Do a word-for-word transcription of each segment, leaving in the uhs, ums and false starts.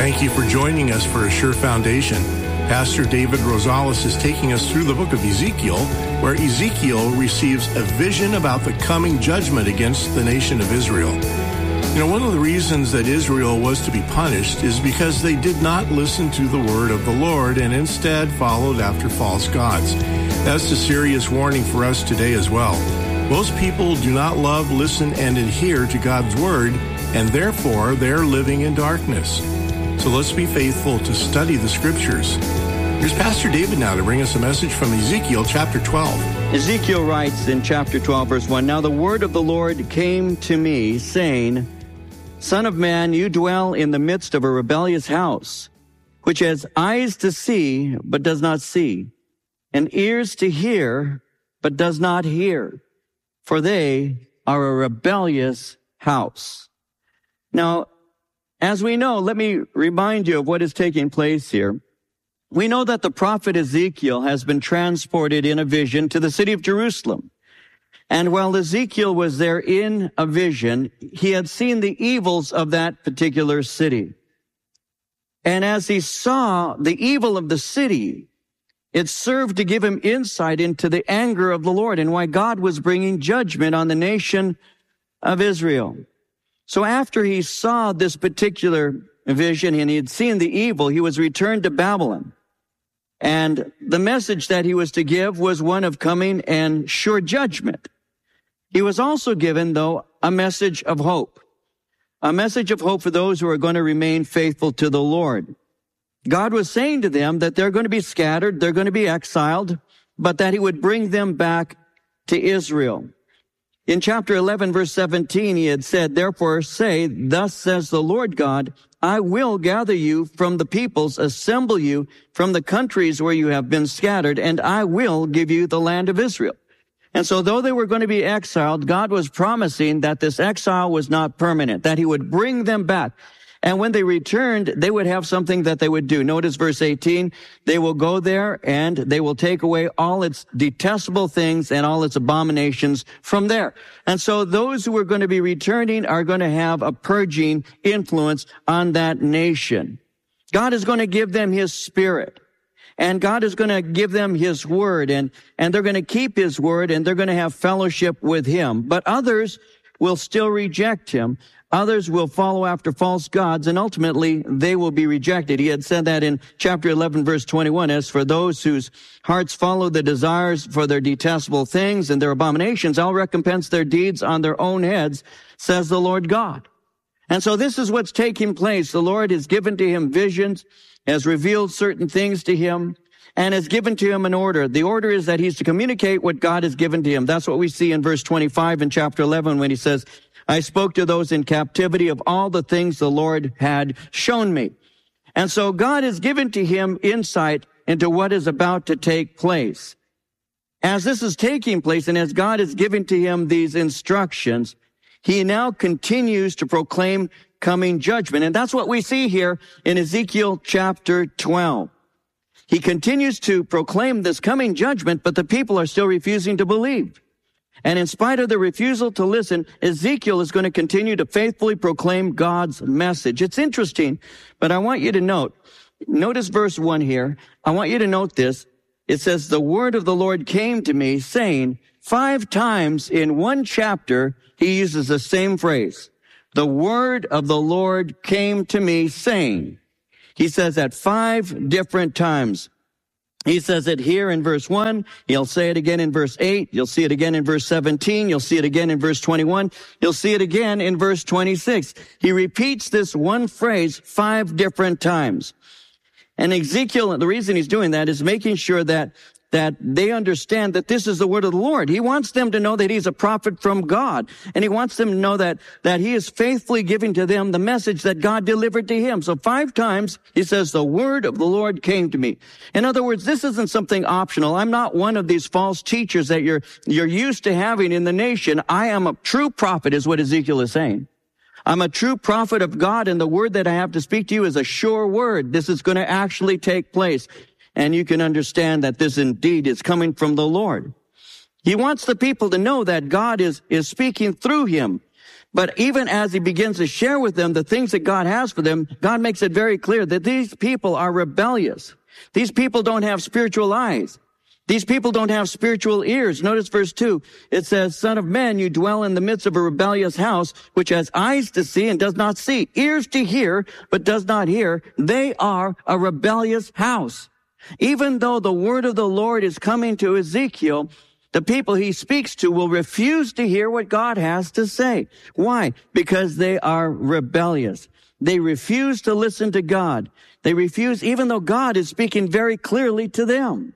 Thank you for joining us for A Sure Foundation. Pastor David Rosales is taking us through the book of Ezekiel, where Ezekiel receives a vision about the coming judgment against the nation of Israel. You know, one of the reasons that Israel was to be punished is because they did not listen to the word of the Lord and instead followed after false gods. That's a serious warning for us today as well. Most people do not love, listen, and adhere to God's word, and therefore they're living in darkness. So let's be faithful to study the scriptures. Here's Pastor David now to bring us a message from Ezekiel chapter twelve. Ezekiel writes in chapter twelve, verse one, "Now the word of the Lord came to me, saying, Son of man, you dwell in the midst of a rebellious house, which has eyes to see, but does not see, and ears to hear, but does not hear, for they are a rebellious house." Now, as we know, let me remind you of what is taking place here. We know that the prophet Ezekiel has been transported in a vision to the city of Jerusalem. And while Ezekiel was there in a vision, he had seen the evils of that particular city. And as he saw the evil of the city, it served to give him insight into the anger of the Lord and why God was bringing judgment on the nation of Israel. So after he saw this particular vision and he had seen the evil, he was returned to Babylon. And the message that he was to give was one of coming and sure judgment. He was also given, though, a message of hope. A message of hope for those who are going to remain faithful to the Lord. God was saying to them that they're going to be scattered, they're going to be exiled, but that he would bring them back to Israel. In chapter eleven, verse seventeen, he had said, "Therefore say, thus says the Lord God, I will gather you from the peoples, assemble you from the countries where you have been scattered, and I will give you the land of Israel." And so though they were going to be exiled, God was promising that this exile was not permanent, that he would bring them back. And when they returned, they would have something that they would do. Notice verse eighteen, they will go there and they will take away all its detestable things and all its abominations from there. And so those who are going to be returning are going to have a purging influence on that nation. God is going to give them his spirit. And God is going to give them his word, and, and they're going to keep his word, and they're going to have fellowship with him. But others will still reject him. Others will follow after false gods, and ultimately they will be rejected. He had said that in chapter eleven, verse twenty-one, "As for those whose hearts follow the desires for their detestable things and their abominations, I'll recompense their deeds on their own heads, says the Lord God." And so this is what's taking place. The Lord has given to him visions, has revealed certain things to him, and has given to him an order. The order is that he's to communicate what God has given to him. That's what we see in verse twenty-five in chapter eleven when he says, "I spoke to those in captivity of all the things the Lord had shown me." And so God has given to him insight into what is about to take place. As this is taking place, and as God is giving to him these instructions, he now continues to proclaim coming judgment. And that's what we see here in Ezekiel chapter twelve. He continues to proclaim this coming judgment, but the people are still refusing to believe. And in spite of the refusal to listen, Ezekiel is going to continue to faithfully proclaim God's message. It's interesting, but I want you to note, notice verse one here. I want you to note this. It says, "The word of the Lord came to me, saying," five times in one chapter, he uses the same phrase. "The word of the Lord came to me, saying." He says that five different times. He says it here in verse one. He'll say it again in verse eight. You'll see it again in verse seventeen. You'll see it again in verse twenty-one. You'll see it again in verse twenty-six. He repeats this one phrase five different times. And Ezekiel, the reason he's doing that is making sure that that they understand that this is the word of the Lord. He wants them to know that he's a prophet from God. And he wants them to know that, that he is faithfully giving to them the message that God delivered to him. So five times he says, "The word of the Lord came to me." In other words, this isn't something optional. I'm not one of these false teachers that you're, you're used to having in the nation. I am a true prophet is what Ezekiel is saying. I'm a true prophet of God, and the word that I have to speak to you is a sure word. This is going to actually take place. And you can understand that this indeed is coming from the Lord. He wants the people to know that God is, is speaking through him. But even as he begins to share with them the things that God has for them, God makes it very clear that these people are rebellious. These people don't have spiritual eyes. These people don't have spiritual ears. Notice verse two. It says, Son of man, you dwell in the midst of a rebellious house, which has eyes to see and does not see, ears to hear, but does not hear. They are a rebellious house. Even though the word of the Lord is coming to Ezekiel, the people he speaks to will refuse to hear what God has to say. Why? Because they are rebellious. They refuse to listen to God. They refuse, even though God is speaking very clearly to them.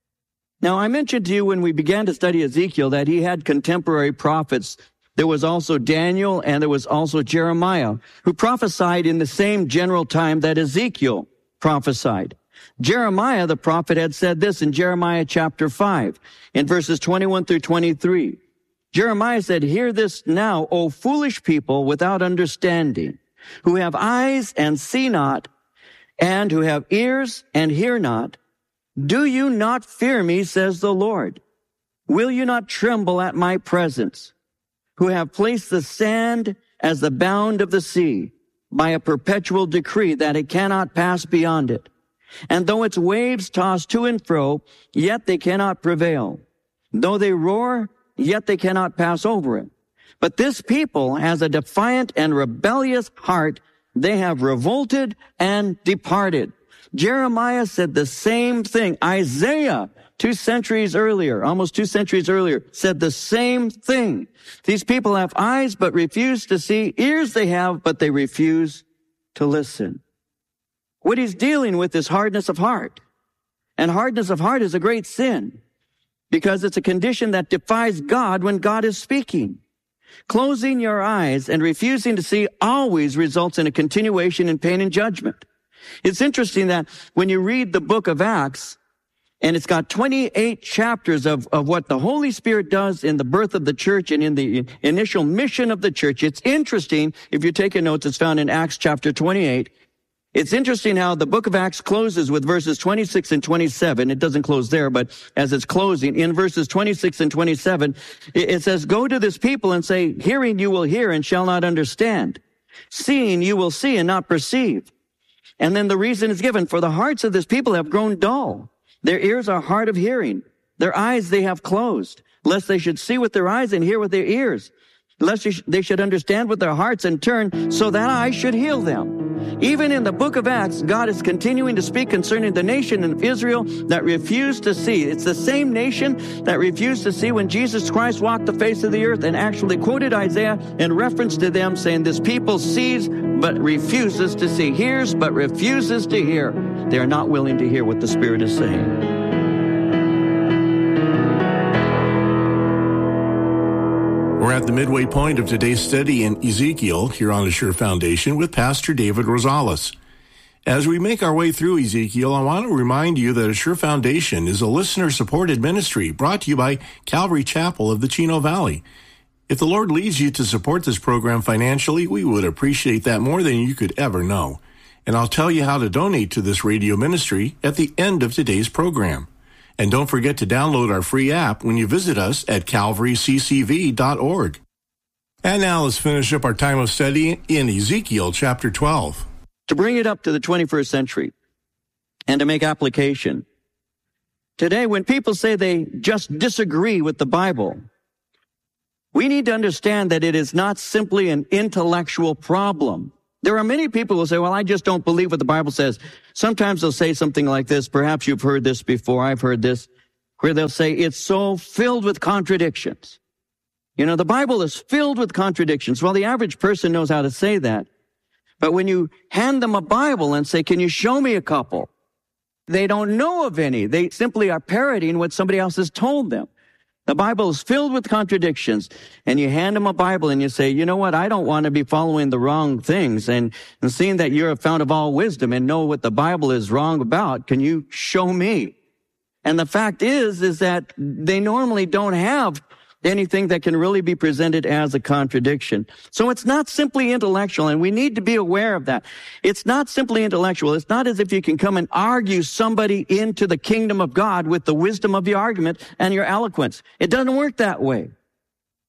Now, I mentioned to you when we began to study Ezekiel that he had contemporary prophets. There was also Daniel and there was also Jeremiah, who prophesied in the same general time that Ezekiel prophesied. Jeremiah, the prophet, had said this in Jeremiah chapter five, in verses twenty-one through twenty-three. Jeremiah said, Hear this now, O foolish people without understanding, who have eyes and see not, and who have ears and hear not. Do you not fear me, says the Lord? Will you not tremble at my presence, who have placed the sand as the bound of the sea, by a perpetual decree that it cannot pass beyond it? And though its waves toss to and fro, yet they cannot prevail. Though they roar, yet they cannot pass over it. But this people has a defiant and rebellious heart. They have revolted and departed. Jeremiah said the same thing. Isaiah, two centuries earlier, almost two centuries earlier, said the same thing. These people have eyes but refuse to see, ears they have but they refuse to listen. What he's dealing with is hardness of heart. And hardness of heart is a great sin because it's a condition that defies God when God is speaking. Closing your eyes and refusing to see always results in a continuation in pain and judgment. It's interesting that when you read the book of Acts, and it's got twenty-eight chapters of, of what the Holy Spirit does in the birth of the church and in the initial mission of the church. It's interesting, if you're taking notes, it's found in Acts chapter twenty-eight. It's interesting how the book of Acts closes with verses twenty-six and twenty-seven. It doesn't close there, but as it's closing, in verses twenty-six and twenty-seven, it says, Go to this people and say, Hearing you will hear and shall not understand. Seeing you will see and not perceive. And then the reason is given, for the hearts of this people have grown dull. Their ears are hard of hearing. Their eyes they have closed, lest they should see with their eyes and hear with their ears, lest they should understand with their hearts and turn, so that I should heal them. Even in the book of Acts, God is continuing to speak concerning the nation of Israel that refused to see. It's the same nation that refused to see when Jesus Christ walked the face of the earth and actually quoted Isaiah in reference to them, saying, This people sees but refuses to see, hears but refuses to hear. They are not willing to hear what the Spirit is saying. We're at the midway point of today's study in Ezekiel here on Assure Foundation with Pastor David Rosales. As we make our way through Ezekiel, I want to remind you that Assure Foundation is a listener-supported ministry brought to you by Calvary Chapel of the Chino Valley. If the Lord leads you to support this program financially, we would appreciate that more than you could ever know. And I'll tell you how to donate to this radio ministry at the end of today's program. And don't forget to download our free app when you visit us at calvary c c v dot org. And now let's finish up our time of study in Ezekiel chapter twelve. To bring it up to the twenty-first century and to make application. Today, when people say they just disagree with the Bible, we need to understand that it is not simply an intellectual problem. There are many people who say, well, I just don't believe what the Bible says. Sometimes they'll say something like this. Perhaps you've heard this before. I've heard this, where they'll say it's so filled with contradictions. You know, the Bible is filled with contradictions. Well, the average person knows how to say that. But when you hand them a Bible and say, can you show me a couple? They don't know of any. They simply are parroting what somebody else has told them. The Bible is filled with contradictions, and you hand them a Bible and you say, you know what, I don't want to be following the wrong things, and, and seeing that you're a fount of all wisdom and know what the Bible is wrong about, can you show me? And the fact is, is that they normally don't have anything that can really be presented as a contradiction. So it's not simply intellectual, and we need to be aware of that. It's not simply intellectual. It's not as if you can come and argue somebody into the kingdom of God with the wisdom of your argument and your eloquence. It doesn't work that way.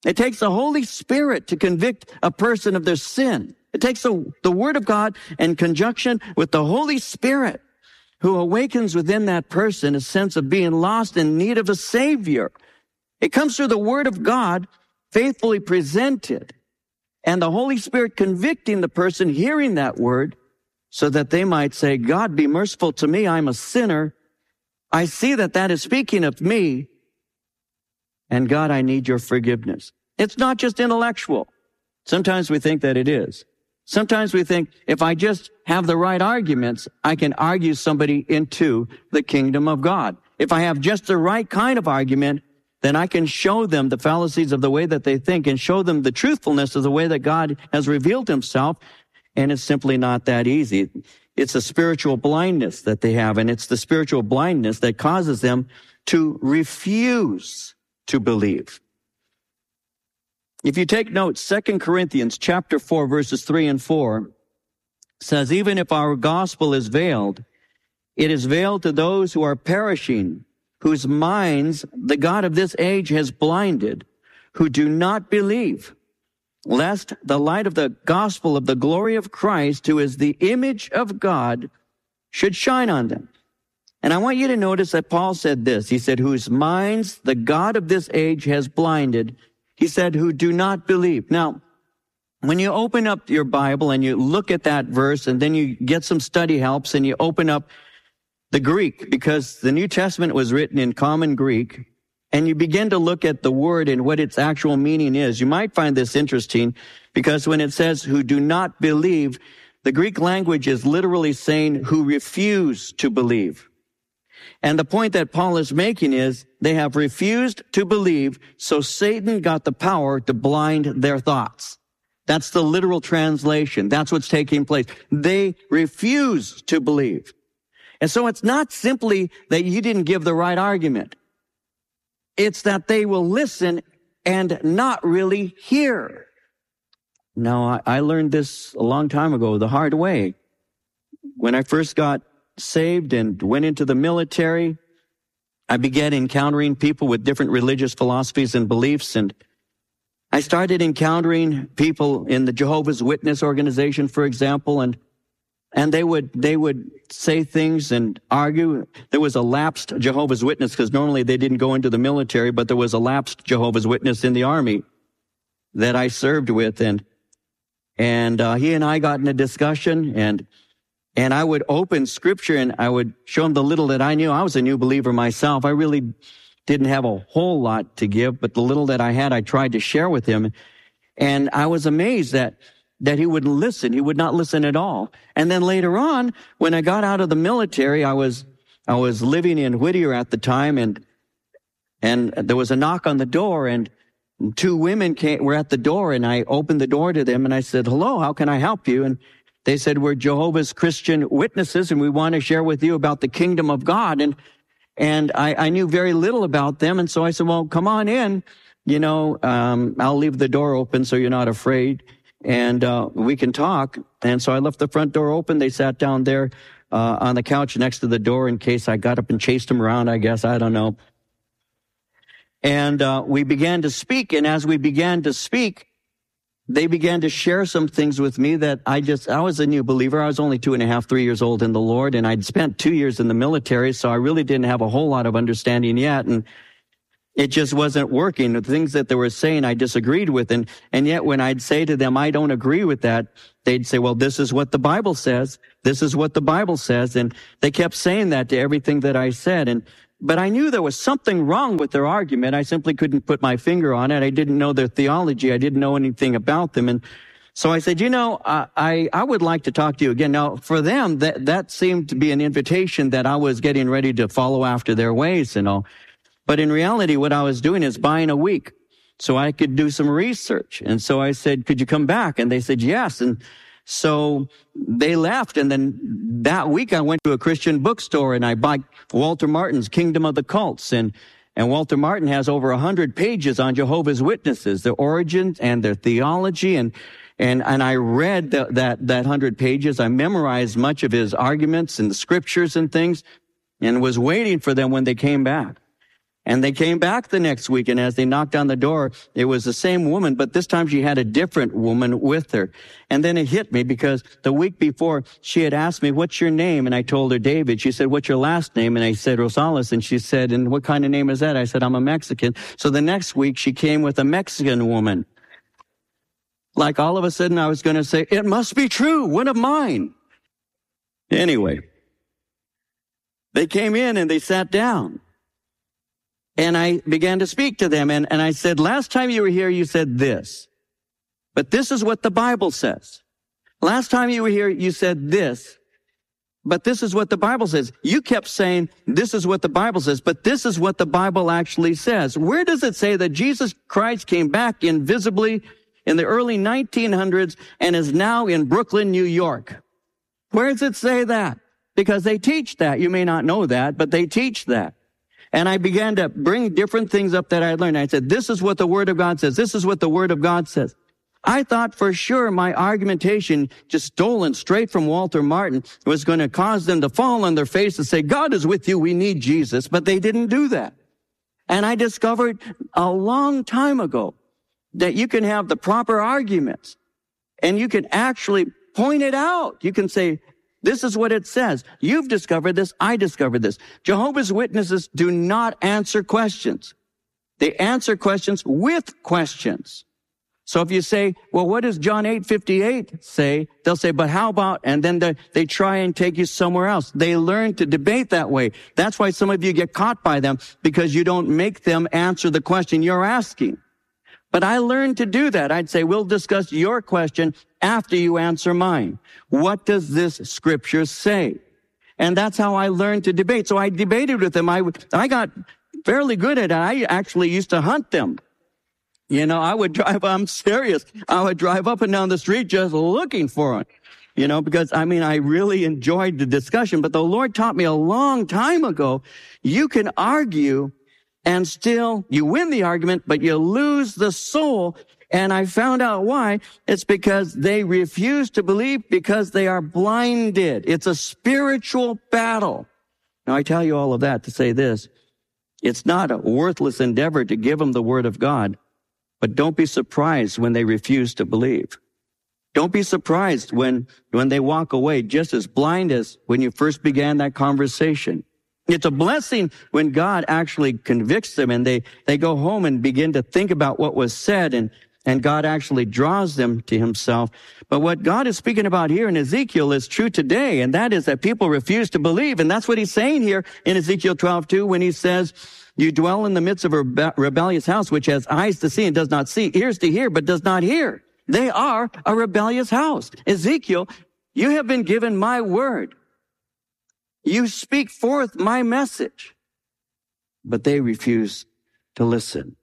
It takes the Holy Spirit to convict a person of their sin. It takes the, the Word of God in conjunction with the Holy Spirit, who awakens within that person a sense of being lost in need of a Savior. It comes through the Word of God, faithfully presented, and the Holy Spirit convicting the person hearing that Word so that they might say, God, be merciful to me. I'm a sinner. I see that that is speaking of me. And God, I need your forgiveness. It's not just intellectual. Sometimes we think that it is. Sometimes we think if I just have the right arguments, I can argue somebody into the kingdom of God. If I have just the right kind of argument, then I can show them the fallacies of the way that they think and show them the truthfulness of the way that God has revealed himself. And it's simply not that easy. It's a spiritual blindness that they have, and it's the spiritual blindness that causes them to refuse to believe. If you take note, Second Corinthians chapter four, verses three and four says, even if our gospel is veiled, it is veiled to those who are perishing, whose minds the God of this age has blinded, who do not believe, lest the light of the gospel of the glory of Christ, who is the image of God, should shine on them. And I want you to notice that Paul said this. He said, whose minds the God of this age has blinded. He said, who do not believe. Now, when you open up your Bible and you look at that verse and then you get some study helps and you open up the Greek, because the New Testament was written in common Greek, and you begin to look at the word and what its actual meaning is, you might find this interesting, because when it says who do not believe, the Greek language is literally saying who refuse to believe. And the point that Paul is making is they have refused to believe, so Satan got the power to blind their thoughts. That's the literal translation. That's what's taking place. They refuse to believe. And so it's not simply that you didn't give the right argument. It's that they will listen and not really hear. Now, I learned this a long time ago, the hard way. When I first got saved and went into the military, I began encountering people with different religious philosophies and beliefs, and I started encountering people in the Jehovah's Witness organization, for example, and and they would they would say things and argue. There was a lapsed Jehovah's Witness, because normally they didn't go into the military, but there was a lapsed Jehovah's Witness in the army that I served with, and and uh, he and I got in a discussion, and And I would open scripture and I would show him the little that I knew. I was a new believer myself. I really didn't have a whole lot to give, but the little that I had, I tried to share with him. And I was amazed that, that he wouldn't listen. He would not listen at all. And then later on, when I got out of the military, I was, I was living in Whittier at the time, and, and there was a knock on the door, and two women came, were at the door, and I opened the door to them and I said, hello, how can I help you? And they said, we're Jehovah's Christian Witnesses, and we want to share with you about the kingdom of God. And and I, I knew very little about them, and so I said, well, come on in. You know, um, I'll leave the door open so you're not afraid, and uh, we can talk. And so I left the front door open. They sat down there uh, on the couch next to the door in case I got up and chased them around, I guess. I don't know. And uh, we began to speak, and as we began to speak, they began to share some things with me that I just, I was a new believer. I was only two and a half, three years old in the Lord, and I'd spent two years in the military, so I really didn't have a whole lot of understanding yet, and it just wasn't working. The things that they were saying, I disagreed with, and, and yet when I'd say to them, I don't agree with that, they'd say, well, this is what the Bible says. This is what the Bible says, and they kept saying that to everything that I said, and but I knew there was something wrong with their argument. I simply couldn't put my finger on it. I didn't know their theology. I didn't know anything about them. And so I said, you know, I, I, I would like to talk to you again. Now, for them, that, that seemed to be an invitation that I was getting ready to follow after their ways and all. But in reality, what I was doing is buying a week so I could do some research. And so I said, could you come back? And they said, yes. And so they left, and then that week I went to a Christian bookstore and I bought Walter Martin's Kingdom of the Cults, and and Walter Martin has over a hundred pages on Jehovah's Witnesses, their origins and their theology, and and and I read the, that that hundred pages. I memorized much of his arguments and the scriptures and things, and was waiting for them when they came back. And they came back the next week, and as they knocked on the door, it was the same woman, but this time she had a different woman with her. And then it hit me because the week before, she had asked me, what's your name? And I told her, David. She said, what's your last name? And I said, Rosales. And she said, and what kind of name is that? I said, I'm a Mexican. So the next week, she came with a Mexican woman. Like all of a sudden, I was going to say, it must be true. One of mine. Anyway, they came in and they sat down. And I began to speak to them, and, and I said, last time you were here, you said this. But this is what the Bible says. Last time you were here, you said this. But this is what the Bible says. You kept saying, this is what the Bible says, but this is what the Bible actually says. Where does it say that Jesus Christ came back invisibly in the early nineteen hundreds and is now in Brooklyn, New York? Where does it say that? Because they teach that. You may not know that, but they teach that. And I began to bring different things up that I learned. I said, this is what the Word of God says. This is what the Word of God says. I thought for sure my argumentation, just stolen straight from Walter Martin, was going to cause them to fall on their face and say, God is with you, we need Jesus. But they didn't do that. And I discovered a long time ago that you can have the proper arguments and you can actually point it out. You can say, this is what it says. You've discovered this. I discovered this. Jehovah's Witnesses do not answer questions. They answer questions with questions. So if you say, well, what does John eight fifty-eight say? They'll say, but how about, and then they, they try and take you somewhere else. They learn to debate that way. That's why some of you get caught by them, because you don't make them answer the question you're asking. But I learned to do that. I'd say, we'll discuss your question after you answer mine. What does this scripture say? And that's how I learned to debate. So I debated with them. I, I got fairly good at it. I actually used to hunt them. You know, I would drive, I'm serious. I would drive up and down the street just looking for it. You know, because I mean, I really enjoyed the discussion, but the Lord taught me a long time ago, you can argue and still, you win the argument, but you lose the soul. And I found out why. It's because they refuse to believe because they are blinded. It's a spiritual battle. Now, I tell you all of that to say this. It's not a worthless endeavor to give them the Word of God, but don't be surprised when they refuse to believe. Don't be surprised when, when they walk away just as blind as when you first began that conversation. It's a blessing when God actually convicts them and they, they go home and begin to think about what was said, and, and God actually draws them to himself. But what God is speaking about here in Ezekiel is true today, and that is that people refuse to believe. And that's what he's saying here in Ezekiel twelve two when he says, you dwell in the midst of a rebe- rebellious house, which has eyes to see and does not see, ears to hear, but does not hear. They are a rebellious house. Ezekiel, you have been given my word. You speak forth my message, but they refuse to listen.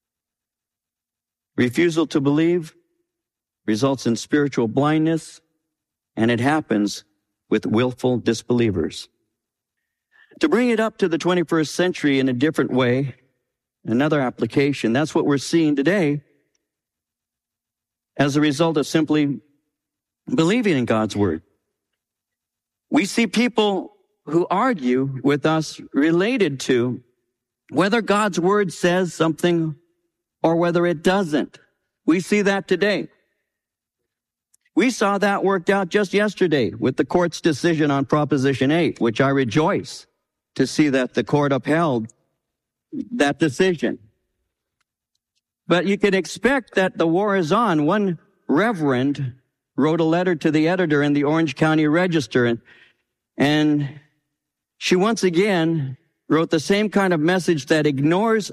Refusal to believe results in spiritual blindness, and it happens with willful disbelievers. To bring it up to the twenty-first century in a different way, another application, that's what we're seeing today as a result of simply believing in God's word. We see people who argue with us related to whether God's word says something or whether it doesn't. We see that today. We saw that worked out just yesterday with the court's decision on Proposition eight, which I rejoice to see that the court upheld that decision. But you can expect that the war is on. One reverend wrote a letter to the editor in the Orange County Register, and, and she once again wrote the same kind of message that ignores